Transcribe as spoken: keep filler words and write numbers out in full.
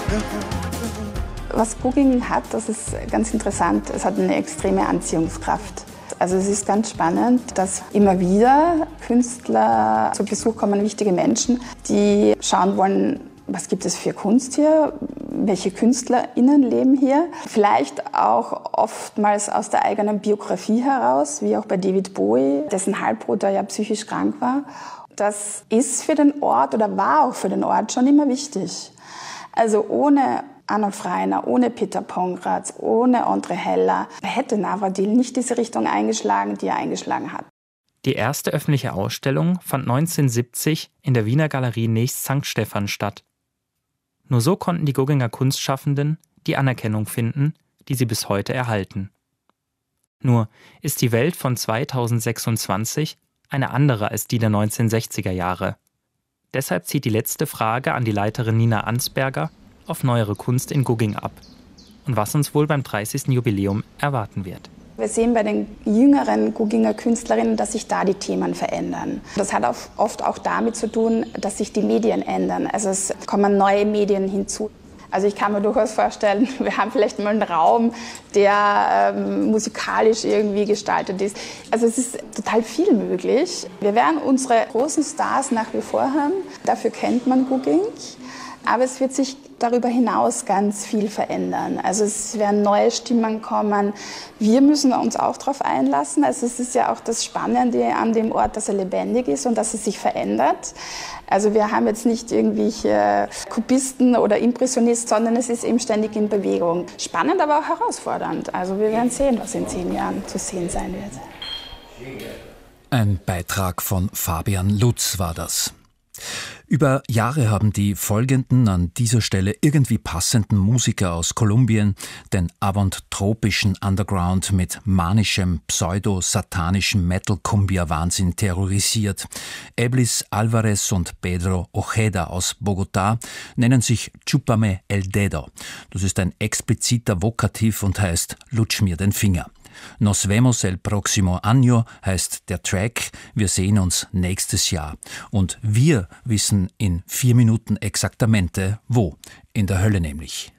Was Guggenheim hat, das ist ganz interessant, es hat eine extreme Anziehungskraft. Also es ist ganz spannend, dass immer wieder Künstler zu Besuch kommen, wichtige Menschen, die schauen wollen, was gibt es für Kunst hier, welche KünstlerInnen leben hier. Vielleicht auch oftmals aus der eigenen Biografie heraus, wie auch bei David Bowie, dessen Halbbruder ja psychisch krank war. Das ist für den Ort oder war auch für den Ort schon immer wichtig. Also ohne Arnold Freiner, ohne Peter Pongratz, ohne André Heller hätte Navratil nicht diese Richtung eingeschlagen, die er eingeschlagen hat. Die erste öffentliche Ausstellung fand neunzehnhundertsiebzig in der Wiener Galerie nächst Sankt Stephan statt. Nur so konnten die Gugginger Kunstschaffenden die Anerkennung finden, die sie bis heute erhalten. Nur ist die Welt von zweitausendsechsundzwanzig eine andere als die der neunzehnhundertsechziger Jahre. Deshalb zieht die letzte Frage an die Leiterin Nina Ansberger auf neuere Kunst in Gugging ab und was uns wohl beim dreißigsten Jubiläum erwarten wird. Wir sehen bei den jüngeren Gugginger Künstlerinnen, dass sich da die Themen verändern. Das hat oft auch damit zu tun, dass sich die Medien ändern. Also es kommen neue Medien hinzu. Also ich kann mir durchaus vorstellen, wir haben vielleicht mal einen Raum, der ähm, musikalisch irgendwie gestaltet ist. Also es ist total viel möglich. Wir werden unsere großen Stars nach wie vor haben. Dafür kennt man Gugging. Aber es wird sich darüber hinaus ganz viel verändern. Also es werden neue Stimmen kommen. Wir müssen uns auch darauf einlassen. Also es ist ja auch das Spannende an dem Ort, dass er lebendig ist und dass er sich verändert. Also wir haben jetzt nicht irgendwelche Kubisten oder Impressionisten, sondern es ist eben ständig in Bewegung. Spannend, aber auch herausfordernd. Also wir werden sehen, was in zehn Jahren zu sehen sein wird. Ein Beitrag von Fabian Lutz war das. Über Jahre haben die folgenden, an dieser Stelle irgendwie passenden Musiker aus Kolumbien den avantropischen Underground mit manischem, pseudo-satanischem Metal-Cumbia-Wahnsinn terrorisiert. Eblis Alvarez und Pedro Ojeda aus Bogotá nennen sich Chúpame el dedo. Das ist ein expliziter Vokativ und heißt Lutsch mir den Finger. Nos vemos el próximo año heißt der Track. Wir sehen uns nächstes Jahr. Und wir wissen in vier Minuten exaktamente wo. In der Hölle nämlich.